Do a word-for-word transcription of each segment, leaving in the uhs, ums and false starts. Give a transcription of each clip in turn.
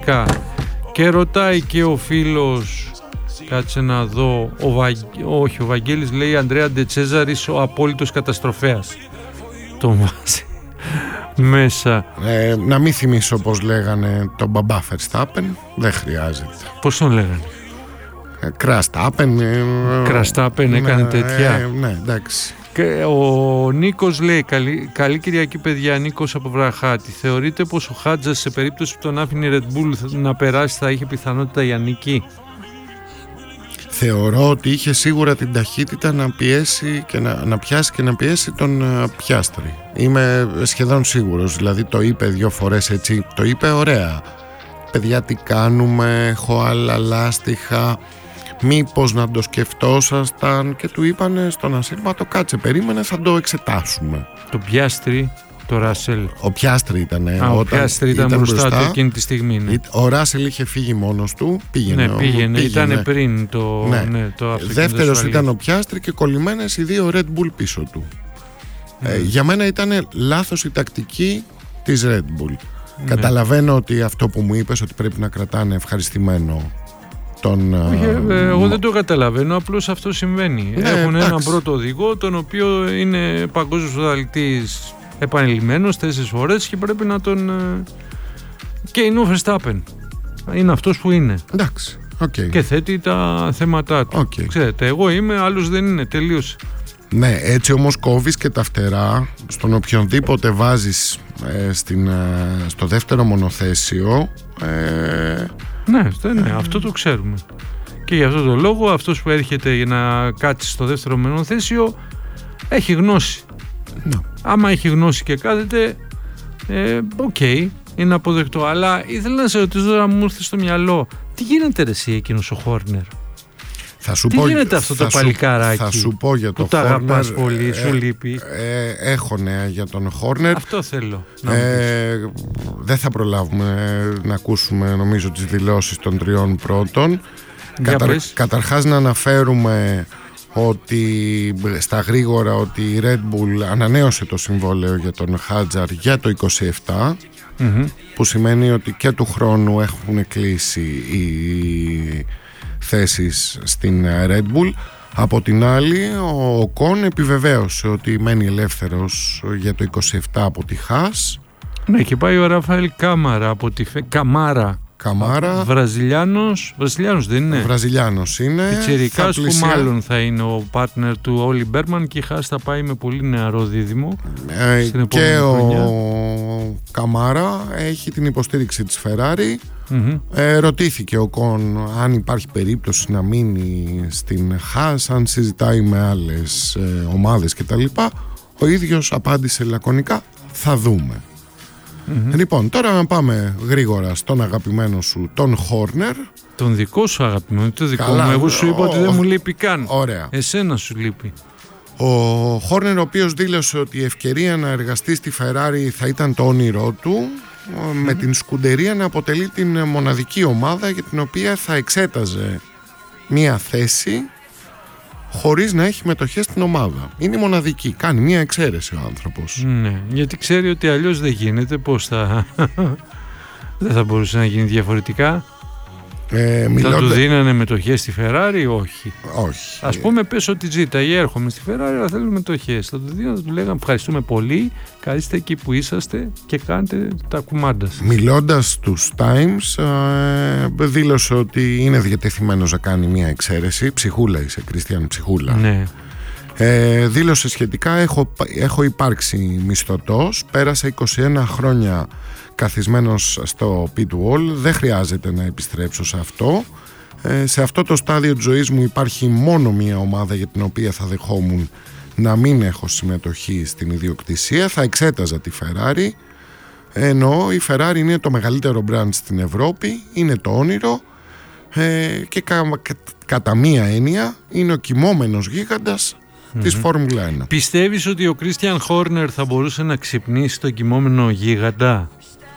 πραγματικά. Και ρωτάει και ο φίλος, κάτσε να δω, ο Βαγ... όχι ο Βαγγέλης λέει Ανδρέα Ντετσέζαρης ο απόλυτος καταστροφέας. Τον βάζει μέσα. Ε, να μην θυμίσω πως λέγανε τον μπαμπά Verstappen, δεν χρειάζεται. Πώς τον λέγανε? Κραστάπεν. Κραστάπεν έκανε ναι, τέτοια. Ε, ναι, εντάξει. Και ο Νίκος λέει, καλή, καλή Κυριακή παιδιά, Νίκος από Βραχάτη. Θεωρείτε πως ο Χάτζας σε περίπτωση που τον άφηνε η Red Bull να περάσει θα είχε πιθανότητα για νίκη? Θεωρώ ότι είχε σίγουρα την ταχύτητα να πιέσει και να, να πιάσει και να πιέσει τον uh, Πιάστρη. Είμαι σχεδόν σίγουρος, δηλαδή το είπε δύο φορές έτσι, το είπε ωραία. Παιδιά, τι κάνουμε, έχω άλλα λάστιχα, μήπως να το σκεφτόσασταν, και του είπανε στον ασύρμα το κάτσε, περίμενε, θα το εξετάσουμε. Το Πιάστρη, το Ράσελ. Ο Πιάστρη ήταν. Α, ο Πιάστρη ήταν, ήταν μπροστά, μπροστά του εκείνη τη στιγμή. Ναι. Ο Ράσελ είχε φύγει μόνος του. Πήγαινε. Ναι, πήγαινε. πήγαινε. Ήταν πριν το, ναι. Ναι, το Δεύτερος ήταν ο Πιάστρη και κολλημένες οι δύο Red Bull πίσω του. Mm. Ε, για μένα ήταν λάθος η τακτική της Red Bull. Mm. Καταλαβαίνω ότι αυτό που μου είπες, ότι πρέπει να κρατάνε ευχαριστημένο τον... Όχι, ε, εγώ δεν το καταλαβαίνω, απλώς αυτό συμβαίνει. Ναι, Έχουν εντάξει. έναν πρώτο οδηγό, τον οποίο είναι παγκόσμιος πρωταθλητής επανειλημμένος τέσσερις φορές και πρέπει να τον... Και είναι ο Verstappen. Είναι αυτός που είναι. Εντάξει. Okay. Και θέτει τα θέματά του. Okay. Ξέρετε, εγώ είμαι, άλλος δεν είναι. Τελείωσε. Ναι, έτσι όμως κόβεις και τα φτερά στον οποιονδήποτε βάζεις ε, στην, ε, στο δεύτερο μονοθέσιο. Ε, ναι, ναι, αυτό το ξέρουμε. Και για αυτό το λόγο αυτός που έρχεται για να κάτσει στο δεύτερο μονοθέσιο έχει γνώση. Ναι. Άμα έχει γνώση και κάθεται, ε, οκ, okay, είναι αποδεκτό. Αλλά ήθελα να σε ρωτήσω, τώρα μου ήρθε στο μυαλό, τι γίνεται ρε εσύ εκείνος ο Χόρνερ? Θα σου τι πω, γίνεται αυτό το παλικάράκι θα σου πω για το που τα αγαπάς πολύ, ε, σου λείπει? Ε, έχω νέα για τον Χόρνερ. Αυτό θέλω να ε, δεν θα προλάβουμε να ακούσουμε νομίζω τις δηλώσεις των τριών πρώτων. Καταρ, καταρχάς να αναφέρουμε ότι στα γρήγορα ότι η Red Bull ανανέωσε το συμβόλαιο για τον Χάτζαρ για το είκοσι επτά, mm-hmm. που σημαίνει ότι και του χρόνου έχουν κλείσει οι θέσεις στην Red Bull. Από την άλλη, ο Οκόν επιβεβαίωσε ότι μένει ελεύθερος για το είκοσι επτά από τη Χάς. Ναι, και πάει ο Ραφαέλ Κάμαρα από τη Φε... Καμάρα. Καμάρα. Βραζιλιάνος. Βραζιλιάνος δεν είναι? Βραζιλιάνος είναι. Πιτσιρικάς που πλησιά... μάλλον θα είναι ο partner του Όλι Μπέρμαν, και η Χάς θα πάει με πολύ νεαρό δίδυμο. Ε, στην και χρονιά. Ο Καμάρα έχει την υποστήριξη της Ferrari. Mm-hmm. Ε, ρωτήθηκε ο Κον αν υπάρχει περίπτωση να μείνει στην Χάς, αν συζητάει με άλλες ε, ομάδες κτλ. Ο ίδιος απάντησε λακωνικά, θα δούμε. Mm-hmm. Λοιπόν, τώρα να πάμε γρήγορα στον αγαπημένο σου τον Χόρνερ. Τον δικό σου αγαπημένο, το δικό Καλά, μου. Εγώ σου είπα ο, ότι δεν μου λείπει καν. Ωραία. Εσένα σου λείπει. Ο Χόρνερ, ο οποίος δήλωσε ότι η ευκαιρία να εργαστεί στη Ferrari θα ήταν το όνειρό του, mm-hmm. με την σκουντερία να αποτελεί την μοναδική ομάδα για την οποία θα εξέταζε μία θέση χωρίς να έχει μετοχές στην ομάδα. Είναι μοναδική, κάνει μία εξαίρεση ο άνθρωπος. Ναι, γιατί ξέρει ότι αλλιώς δεν γίνεται. Πώς θα... δεν θα μπορούσε να γίνει διαφορετικά. Ε, θα μιλώντα... του δίνανε μετοχές στη Ferrari? Όχι. Όχι. Ας πούμε, πες ότι ζήταγε, έρχομαι στη Ferrari, αλλά θέλω μετοχές. Θα του δίνανε, θα του λέγαμε ευχαριστούμε πολύ, καθίστε εκεί που είσαστε και κάντε τα κουμάντα σας. Μιλώντας στους Times, ε, δήλωσε ότι είναι διατεθειμένος να κάνει μια εξαίρεση. Ψυχούλα είσαι, Κριστιαν, ψυχούλα. Ναι. Ε, δήλωσε σχετικά, έχω, έχω υπάρξει μισθωτός, πέρασα είκοσι ένα χρόνια καθισμένος στο pit wall, δεν χρειάζεται να επιστρέψω σε αυτό. Ε, σε αυτό το στάδιο της ζωής μου υπάρχει μόνο μία ομάδα για την οποία θα δεχόμουν να μην έχω συμμετοχή στην ιδιοκτησία. Θα εξέταζα τη Ferrari, ενώ η Ferrari είναι το μεγαλύτερο brand στην Ευρώπη, είναι το όνειρο, ε, και κα, κα, κατά μία έννοια είναι ο κοιμόμενος γίγαντας mm-hmm. της Φόρμουλα ένα. Πιστεύεις ότι ο Κρίστιαν Χόρνερ θα μπορούσε να ξυπνήσει τον κοιμόμενο γίγαντα?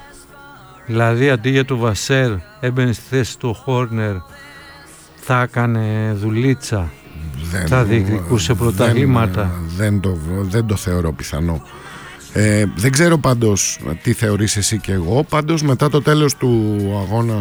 Δηλαδή αντί για το Βασέρ έμπαινε στη θέση του Χόρνερ, θα έκανε δουλίτσα, δεν, θα διεκδικούσε πρωταθλήματα? Δεν, δεν, το, δεν το θεωρώ πιθανό. Ε, δεν ξέρω πάντως τι θεωρείς εσύ και εγώ. Πάντως μετά το τέλος του αγώνα